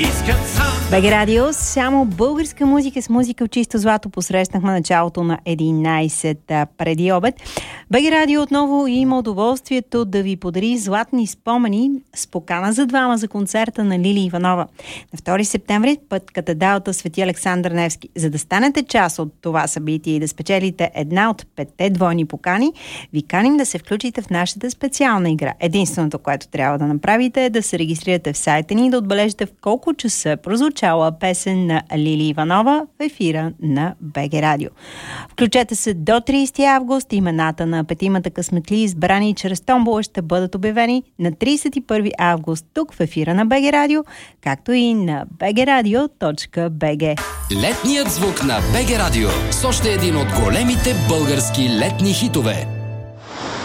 БГ Радио, само българска музика с музика в чисто злато посрещнахме началото на 11 преди обед. БГ Радио отново има удоволствието да ви подари златни спомени с покана за двама за концерта на Лили Иванова. На 2 септември път катедралата Свети Александър Невски. За да станете част от това събитие и да спечелите една от 5 двойни покани, ви каним да се включите в нашата специална игра. Единственото, което трябва да направите е да се регистрирате в сайта ни и да отбележите в колко часа прозвучала песен на Лили Иванова в ефира на БГ Радио. Включете се до 30 август. Имената на 5 късметли, избрани чрез томбола, ще бъдат обявени на 31 август тук в ефира на БГ Радио, както и на bgradio.bg. Летният звук на БГ Радио с още един от големите български летни хитове.